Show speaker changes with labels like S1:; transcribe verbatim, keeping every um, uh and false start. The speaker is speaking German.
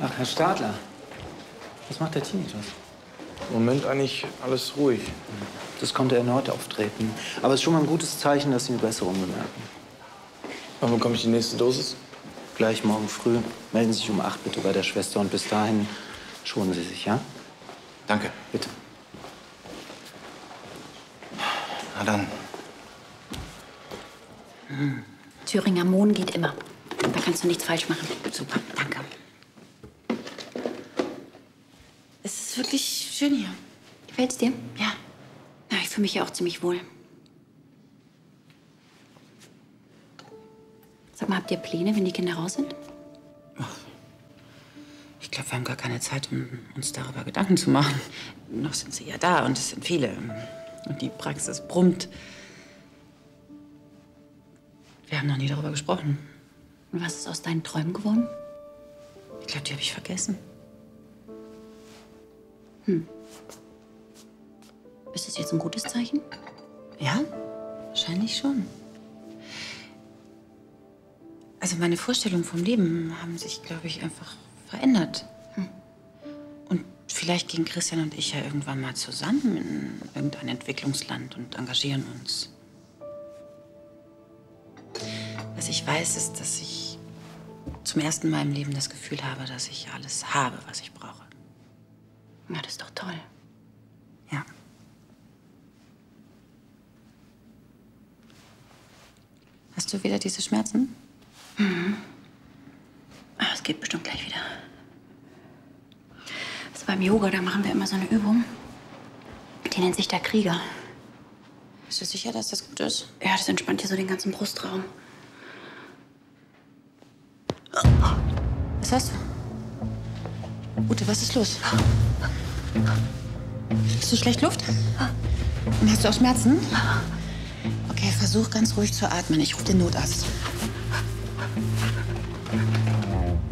S1: Ach, Herr Stadler. Was macht der Tinnitus?
S2: Im Moment eigentlich alles ruhig.
S1: Das konnte erneut auftreten. Aber es ist schon mal ein gutes Zeichen, dass Sie eine Besserung bemerken.
S2: Wann bekomme ich die nächste Dosis?
S1: Gleich morgen früh. Melden Sie sich um acht bitte bei der Schwester. Und bis dahin schonen Sie sich, ja?
S2: Danke.
S1: Bitte.
S2: Na dann.
S3: Hm. Thüringer Mohn geht immer. Da kannst du nichts falsch machen. Super, danke. Es ist wirklich schön hier. Gefällt's dir? Ja. Ja, ich fühle mich ja auch ziemlich wohl. Sag mal, habt ihr Pläne, wenn die Kinder raus sind?
S4: Ich glaube, wir haben gar keine Zeit, um uns darüber Gedanken zu machen. Noch sind sie ja da und es sind viele. Und die Praxis brummt. Wir haben noch nie darüber gesprochen.
S3: Und was ist aus deinen Träumen geworden?
S4: Ich glaube, die habe ich vergessen.
S3: Hm. Ist das jetzt ein gutes Zeichen?
S4: Ja, wahrscheinlich schon. Also meine Vorstellungen vom Leben haben sich, glaube ich, einfach verändert. Hm. Und vielleicht gehen Christian und ich ja irgendwann mal zusammen in irgendein Entwicklungsland und engagieren uns. Was ich weiß, ist, dass ich zum ersten Mal im Leben das Gefühl habe, dass ich alles habe, was ich brauche.
S3: Ja, das ist doch toll.
S4: Ja. Hast du wieder diese Schmerzen?
S3: Mhm. Ah, es geht bestimmt gleich wieder. Also beim Yoga, da machen wir immer so eine Übung. Die nennt sich der Krieger.
S4: Bist du sicher, dass das gut ist?
S3: Ja, das entspannt hier so den ganzen Brustraum.
S4: Was hast du? Ute, was ist los? Hast du schlecht Luft? Und hast du auch Schmerzen? Okay, versuch ganz ruhig zu atmen. Ich rufe den Notarzt.